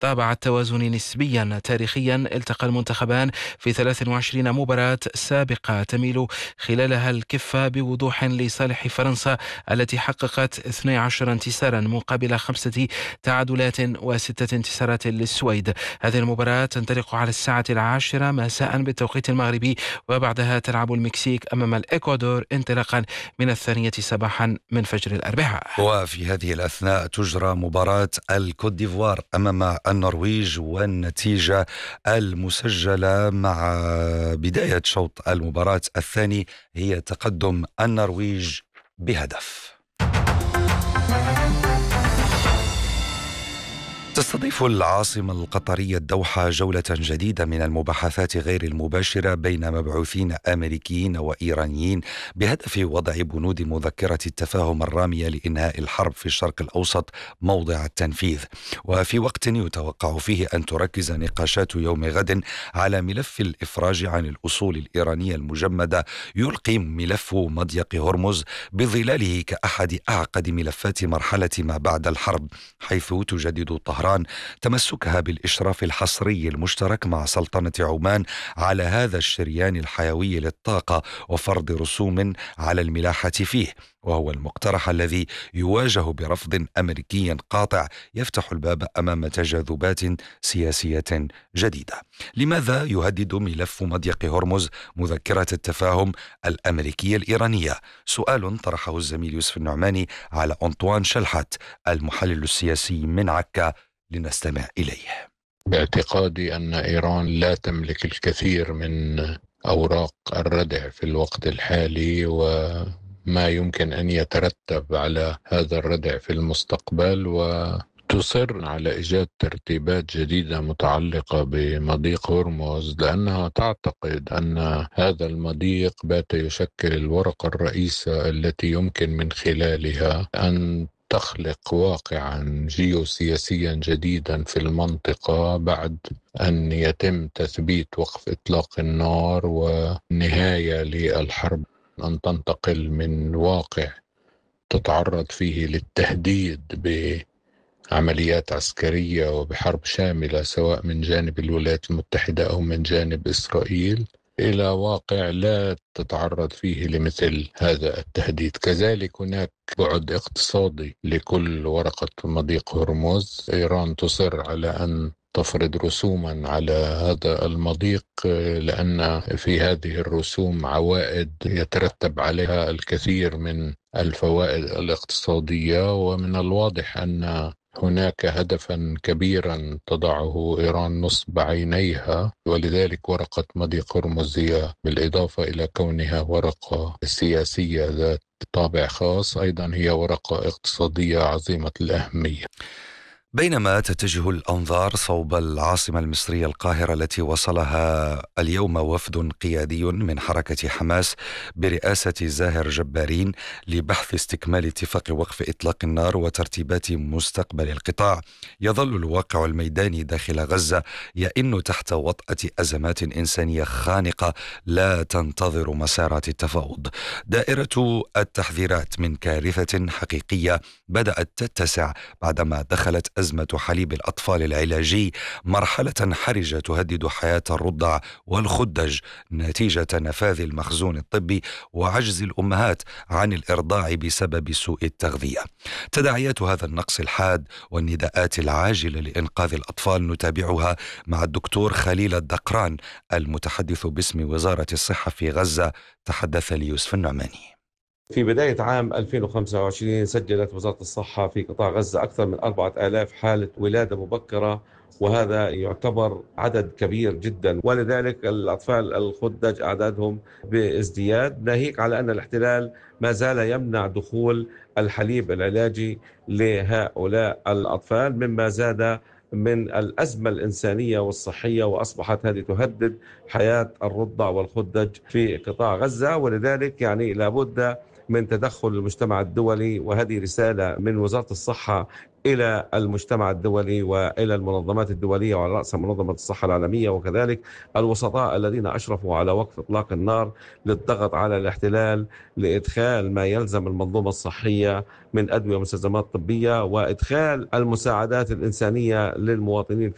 طابع التوازن نسبيا تاريخيا. التقى المنتخبان في 23 مباراة سابقة تميل خلالها الكفة بوضوح لصالح فرنسا التي حققت 12 انتصارا مقابل 5 تعادلات و6 انتصارات للسويد. هذه المباراة تنطلق على الساعة 10 مساء بالتوقيت المغربي، وبعدها تلعب المكسيك أمام الإكوادور انطلاقا من 8 صباحا من فجر الأربعاء. وفي هذه الأثناء تجرى مباراة الكوت ديفوار أمام النرويج، والنتيجة المسجلة مع بداية شوط المباراة الثاني هي تقدم النرويج بهدف. تستضيف العاصمة القطرية الدوحة جولة جديدة من المباحثات غير المباشرة بين مبعوثين أمريكيين وإيرانيين بهدف وضع بنود مذكرة التفاهم الرامية لإنهاء الحرب في الشرق الأوسط موضع التنفيذ، وفي وقت يتوقع فيه أن تركز نقاشات يوم غد على ملف الإفراج عن الأصول الإيرانية المجمدة، يلقي ملف مضيق هرمز بظلاله كأحد أعقد ملفات مرحلة ما بعد الحرب، حيث تجدد طهران تمسكها بالإشراف الحصري المشترك مع سلطنة عمان على هذا الشريان الحيوي للطاقة وفرض رسوم على الملاحة فيه، وهو المقترح الذي يواجه برفض أمريكي قاطع يفتح الباب أمام تجاذبات سياسية جديدة. لماذا يهدد ملف مضيق هرمز مذكرة التفاهم الأمريكية الإيرانية؟ سؤال طرحه الزميل يوسف النعماني على أنطوان شلحت المحلل السياسي من عكا، لنستمع إليه. باعتقادي أن إيران لا تملك الكثير من أوراق الردع في الوقت الحالي، وما يمكن أن يترتب على هذا الردع في المستقبل، وتصر على إيجاد ترتيبات جديدة متعلقة بمضيق هرمز، لأنها تعتقد أن هذا المضيق بات يشكل الورقة الرئيسة التي يمكن من خلالها أن تخلق واقعا جيوسياسيا جديدا في المنطقة بعد أن يتم تثبيت وقف إطلاق النار ونهاية للحرب، أن تنتقل من واقع تتعرض فيه للتهديد بعمليات عسكرية وبحرب شاملة سواء من جانب الولايات المتحدة أو من جانب إسرائيل إلى واقع لا تتعرض فيه لمثل هذا التهديد. كذلك هناك بعد اقتصادي لكل ورقة مضيق هرمز. إيران تصر على أن تفرض رسوما على هذا المضيق، لأن في هذه الرسوم عوائد يترتب عليها الكثير من الفوائد الاقتصادية، ومن الواضح أن هناك هدفا كبيرا تضعه إيران نصب عينيها، ولذلك ورقة مضيق هرمز هي بالإضافة إلى كونها ورقة سياسية ذات طابع خاص أيضا هي ورقة اقتصادية عظيمة الأهمية. بينما تتجه الأنظار صوب العاصمة المصرية القاهرة التي وصلها اليوم وفد قيادي من حركة حماس برئاسة زاهر جبارين لبحث استكمال اتفاق وقف إطلاق النار وترتيبات مستقبل القطاع، يظل الواقع الميداني داخل غزة يئن تحت وطأة أزمات إنسانية خانقة لا تنتظر مسارات التفاوض. دائرة التحذيرات من كارثة حقيقية بدأت تتسع بعدما دخلت أزمة حليب الأطفال العلاجي مرحلة حرجة تهدد حياة الرضع والخدج نتيجة نفاذ المخزون الطبي وعجز الأمهات عن الإرضاع بسبب سوء التغذية. تداعيات هذا النقص الحاد والنداءات العاجلة لإنقاذ الأطفال نتابعها مع الدكتور خليل الدقران المتحدث باسم وزارة الصحة في غزة، تحدث ليوسف النعماني. في بداية عام 2025 سجلت وزارة الصحة في قطاع غزة أكثر من 4000 حالة ولادة مبكرة، وهذا يعتبر عدد كبير جدا، ولذلك الأطفال الخدج أعدادهم بازدياد، ناهيك على أن الاحتلال ما زال يمنع دخول الحليب العلاجي لهؤلاء الأطفال، مما زاد من الأزمة الإنسانية والصحية، وأصبحت هذه تهدد حياة الرضع والخدج في قطاع غزة. ولذلك يعني لابد من تدخل المجتمع الدولي، وهذه رسالة من وزارة الصحة إلى المجتمع الدولي وإلى المنظمات الدولية وعلى رأسها منظمة الصحة العالمية، وكذلك الوسطاء الذين أشرفوا على وقف إطلاق النار للضغط على الاحتلال لإدخال ما يلزم المنظومة الصحية من أدوية ومستلزمات طبية، وإدخال المساعدات الإنسانية للمواطنين